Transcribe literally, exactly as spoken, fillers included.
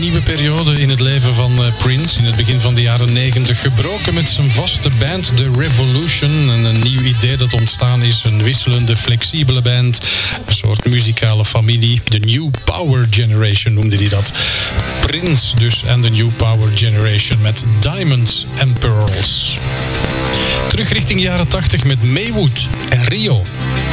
Nieuwe periode in het leven van uh, Prince. In het begin van de jaren negentig gebroken met zijn vaste band The Revolution. En een nieuw idee dat ontstaan is. Een wisselende, flexibele band. Een soort muzikale familie. The New Power Generation noemde hij dat. Prince dus en The New Power Generation met Diamonds and Pearls. Terug richting jaren tachtig met Maywood en Rio.